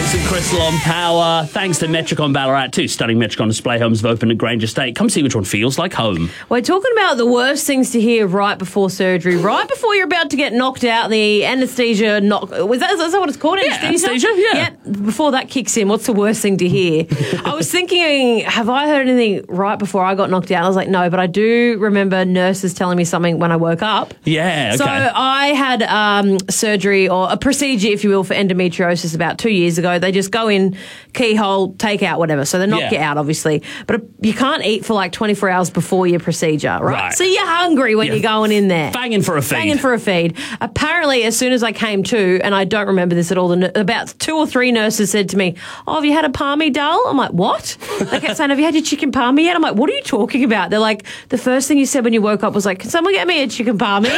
Alex and Crystal on Power. Thanks to Metricon Ballarat. 2 stunning Metricon display homes have opened at Grange Estate. Come see which one feels like home. We're talking about the worst things to hear right before surgery, right before you're about to get knocked out. The anaesthesia knock. Is that what it's called? Anaesthesia, yeah. Before that kicks in, what's the worst thing to hear? I was thinking, have I heard anything right before I got knocked out? I was like, no, but I do remember nurses telling me something when I woke up. Yeah, okay. So I had surgery, or a procedure, if you will, for endometriosis about 2 years ago. They just go in, keyhole, take out, whatever. So they knock you out, obviously. But you can't eat for like 24 hours before your procedure, right? So you're hungry when you're going in there. Banging for a feed. Apparently, as soon as I came to, and I don't remember this at all, about 2 or 3 nurses said to me, oh, have you had a palmy dull? I'm like, what? They kept saying, have you had your chicken palmy yet? I'm like, what are you talking about? They're like, the first thing you said when you woke up was like, can someone get me a chicken palmy?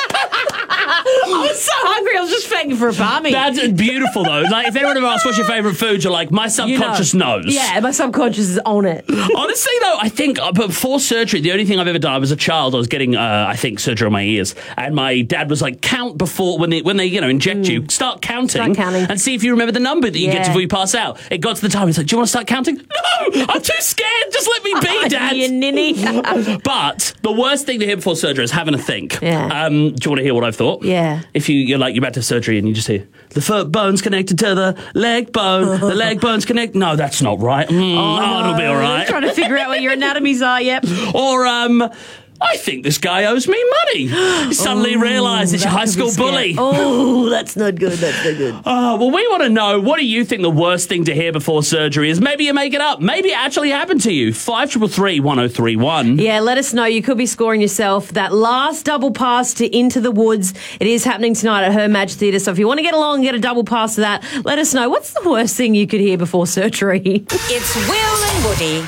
I was so hungry, I was just begging for a palmy. That's beautiful, though. Like, if anyone ever asks what's your favourite food, you're like, my subconscious knows. Yeah, my subconscious is on it. Honestly, though, I think before surgery, the only thing I've ever done, I was a child, I was getting, I think, surgery on my ears, and my dad was like, count before, when they inject you, start counting, and see if you remember the number that you get before you pass out. It got to the time, he's like, do you want to start counting? No, I'm too scared, just let me be, Dad. You ninny. But the worst thing to hear before surgery is having a think. Yeah. Do you want to hear what I've thought? Yeah. If you're about to have surgery and you just hear, the foot bone's connected to the leg bone, the leg bone's connected. No, that's not right. No. It'll be all right. I'm trying to figure out what your anatomies are, Or, I think this guy owes me money. You suddenly realise it's your high school bully. Oh, that's not good. That's not good. Well, we want to know, what do you think the worst thing to hear before surgery is? Maybe you make it up. Maybe it actually happened to you. 5333 1031. Yeah, let us know. You could be scoring yourself that last double pass to Into the Woods. It is happening tonight at Her Madge Theatre. So if you want to get along and get a double pass to that, let us know. What's the worst thing you could hear before surgery? It's Will and Woody.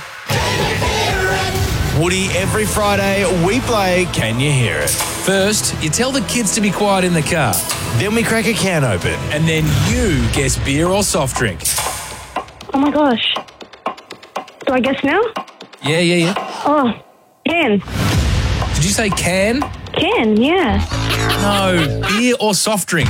Woody, every Friday we play Can You Hear It? First, you tell the kids to be quiet in the car. Then we crack a can open. And then you guess beer or soft drink. Oh my gosh. Do I guess now? Yeah. Oh, can. Did you say can? Can, yeah. No, beer or soft drink.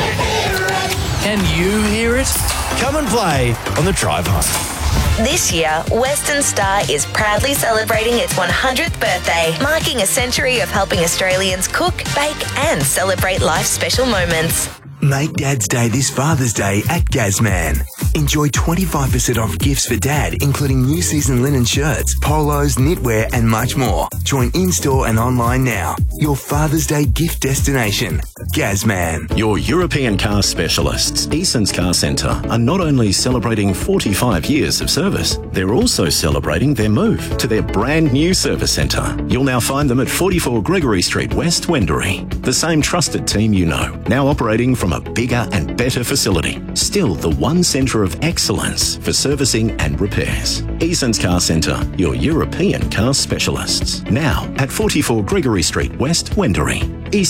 Can you hear it? Come and play on the drive home. This year, Western Star is proudly celebrating its 100th birthday, marking a century of helping Australians cook, bake and celebrate life's special moments. Make Dad's Day this Father's Day at Gazman. Enjoy 25% off gifts for Dad, including new season linen shirts, polos, knitwear and much more. Join in-store and online now. Your Father's Day gift destination. Gazman. Your European car specialists, Eason's Car Centre, are not only celebrating 45 years of service, they're also celebrating their move to their brand new service centre. You'll now find them at 44 Gregory Street, West Wendouree. The same trusted team you know, now operating from a bigger and better facility. Still the one centre of excellence for servicing and repairs. Eason's Car Centre, your European car specialists. Now at 44 Gregory Street, West Wendouree.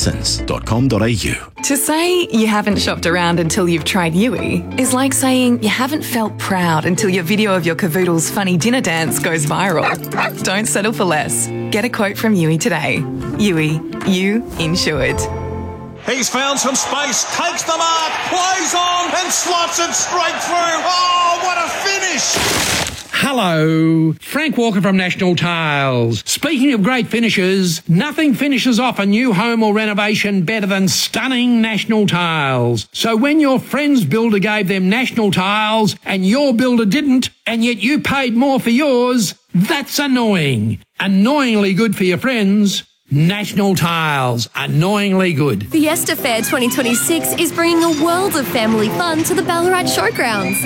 Easons.com.au. To say you haven't shopped around until you've tried Yui is like saying you haven't felt proud until your video of your cavoodle's funny dinner dance goes viral. Don't settle for less. Get a quote from Yui today. Yui, you insured. He's found some space, takes the mark, plays on and slots it straight through. Oh, what a finish! Hello, Frank Walker from National Tiles. Speaking of great finishes, nothing finishes off a new home or renovation better than stunning National Tiles. So when your friend's builder gave them National Tiles and your builder didn't, and yet you paid more for yours, that's annoying. Annoyingly good for your friends. National Tiles, annoyingly good. Fiesta Fair 2026 is bringing a world of family fun to the Ballarat Showgrounds.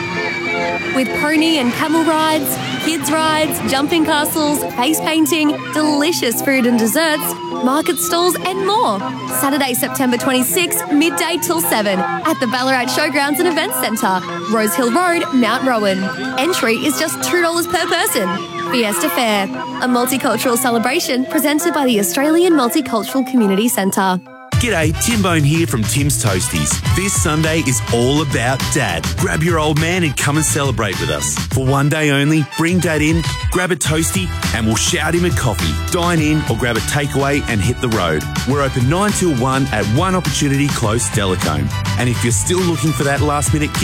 With pony and camel rides, kids rides, jumping castles, face painting, delicious food and desserts, market stalls and more. Saturday, September 26, midday till 7 at the Ballarat Showgrounds and Events Centre, Rose Hill Road, Mount Rowan. Entry is just $2 per person. Fiesta Fair, a multicultural celebration presented by the Australian Multicultural Community Centre. G'day, Tim Bone here from Tim's Toasties. This Sunday is all about Dad. Grab your old man and come and celebrate with us. For one day only, bring Dad in, grab a toastie and we'll shout him a coffee. Dine in or grab a takeaway and hit the road. We're open 9 till 1 at One Opportunity Close, Delacombe. And if you're still looking for that last minute